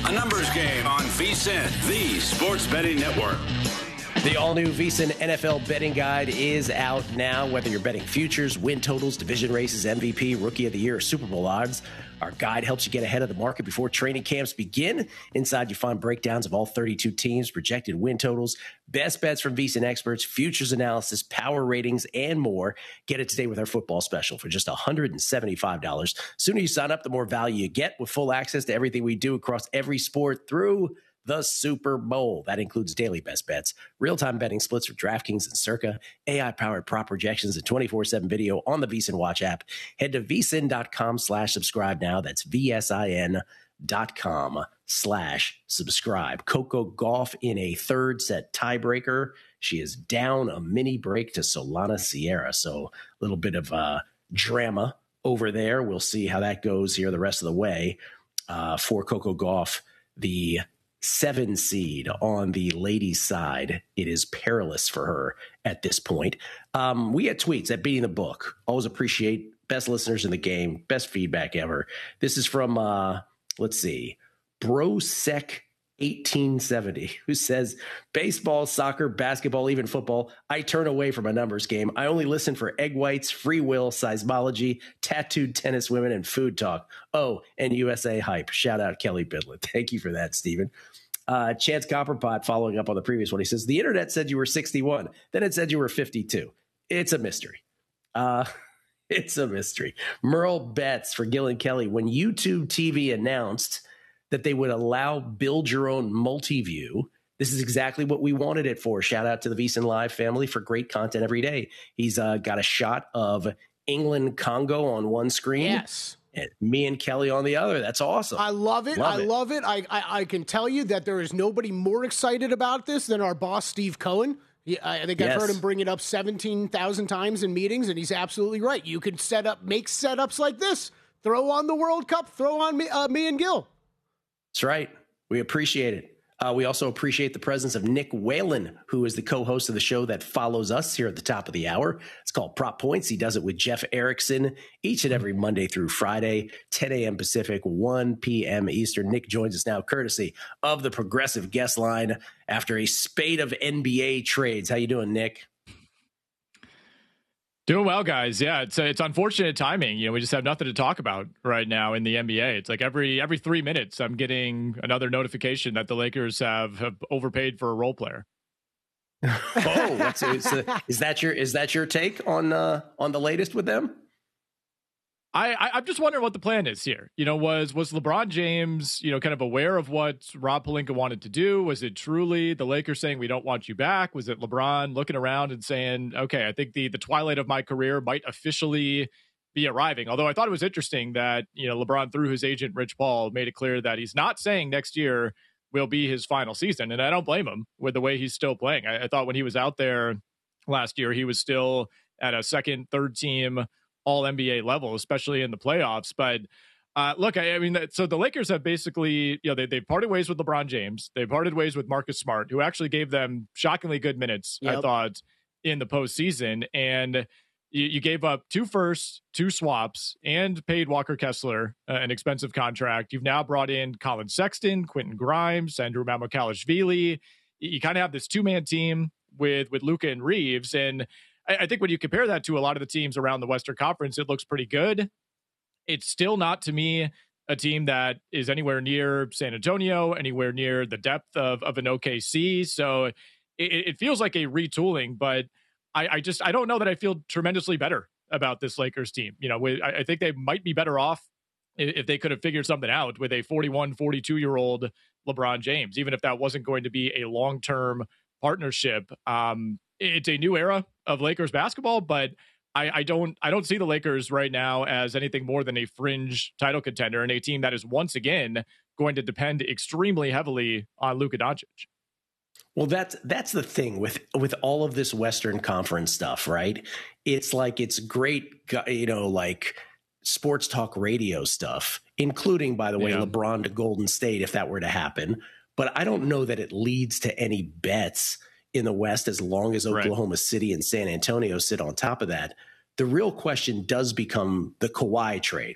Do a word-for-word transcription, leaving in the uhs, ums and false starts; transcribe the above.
A numbers game on VSiN, the sports betting network. The all-new VSiN N F L betting guide is out now. Whether you're betting futures, win totals, division races, M V P, Rookie of the Year, or Super Bowl odds, our guide helps you get ahead of the market before training camps begin. Inside, you find breakdowns of all thirty-two teams, projected win totals, best bets from VSiN experts, futures analysis, power ratings, and more. Get it today with our football special for just one hundred seventy-five dollars. The sooner you sign up, the more value you get with full access to everything we do across every sport through the Super Bowl. That includes daily best bets, real-time betting splits for DraftKings and Circa, A I-powered prop projections, and twenty-four seven video on the VSiN Watch app. Head to vsin.com slash subscribe now. That's V-S-I-N dot com slash subscribe. Coco Gauff in a third set tiebreaker. She is down a mini break to Solana Sierra. So a little bit of uh, drama over there. We'll see how that goes here the rest of the way. Uh, for Coco Gauff, the seven seed on the ladies' side, it is perilous for her at this point. Um, we get tweets at Beating the Book. Always appreciate best listeners in the game, best feedback ever. This is from, uh, let's see, Brosec eighteen seventy, who says, baseball, soccer, basketball, even football, I turn away from a numbers game. I only listen for egg whites, free will, seismology, tattooed tennis women, and food talk. Oh, and U S A hype. Shout out Kelly Bidlett. Thank you for that, Stephen. Uh, Chance Copperpot, following up on the previous one, he says, the internet said you were sixty-one. Then it said you were fifty-two. It's a mystery. Uh, it's a mystery. Merle Betts for Gil and Kelly. When YouTube T V announced that they would allow build your own multi-view, this is exactly what we wanted it for. Shout out to the VSiN Live family for great content every day. He's uh, got a shot of England Congo on one screen. Yes. And me and Kelly on the other. That's awesome. I love it. Love I it. love it. I, I I can tell you that there is nobody more excited about this than our boss, Steve Cohen. He, I think I've Yes. heard him bring it up seventeen thousand times in meetings, and he's absolutely right. You could set up, make setups like this. Throw on the World Cup. Throw on me, uh, me and Gil. That's right. We appreciate it. Uh, we also appreciate the presence of Nick Whalen, who is the co-host of the show that follows us here at the top of the hour. It's called Prop Points. He does it with Jeff Erickson each and every Monday through Friday, ten a.m. Pacific, one p.m. Eastern. Nick joins us now courtesy of the Progressive Guest Line after a spate of N B A trades. How you doing, Nick? Doing well, guys. Yeah, it's it's unfortunate timing. You know, we just have nothing to talk about right now in the N B A. It's like every every three minutes, I'm getting another notification that the Lakers have, have overpaid for a role player. Oh, what's, is, uh, is that your is that your take on uh, on the latest with them? I, I I'm just wondering what the plan is here. You know, was was LeBron James, you know, kind of aware of what Rob Pelinka wanted to do? Was it truly the Lakers saying we don't want you back? Was it LeBron looking around and saying, okay, I think the the twilight of my career might officially be arriving? Although I thought it was interesting that, you know, LeBron, through his agent Rich Paul, made it clear that he's not saying next year will be his final season, and I don't blame him with the way he's still playing. I, I thought when he was out there last year, he was still at a second, third team all N B A level, especially in the playoffs. But uh, look, I, I mean, so the Lakers have basically, you know, they, they parted ways with LeBron James. They parted ways with Marcus Smart, who actually gave them shockingly good minutes, Yep. I thought, in the postseason. And you, you gave up two firsts, two swaps, and paid Walker Kessler uh, an expensive contract. You've now brought in Colin Sexton, Quentin Grimes, Andrew Mamukelashvili. You, you kind of have this two-man team with, with Luka and Reeves. And I think when you compare that to a lot of the teams around the Western Conference, it looks pretty good. It's still not, to me, a team that is anywhere near San Antonio, anywhere near the depth of, of an O K C. So it, it feels like a retooling, but I, I just, I don't know that I feel tremendously better about this Lakers team. You know, I, I think they might be better off if they could have figured something out with a forty-one, forty-two-year-old LeBron James, even if that wasn't going to be a long-term partnership. Um, it's a new era of Lakers basketball, but I, I don't I don't see the Lakers right now as anything more than a fringe title contender and a team that is once again going to depend extremely heavily on Luka Doncic. Well, that's that's the thing with with all of this Western Conference stuff, right? It's like it's great, you know, like sports talk radio stuff, including, by the way, Yeah. LeBron to Golden State, if that were to happen. But I don't know that it leads to any bets in the West as long as Oklahoma right. City and San Antonio sit on top of that. The real question does become the Kawhi trade,